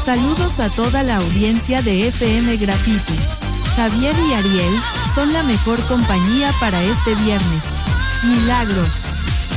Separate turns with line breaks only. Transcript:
Saludos a toda la audiencia de FM Graffiti. Javier y Ariel son la mejor compañía para este viernes. Milagros.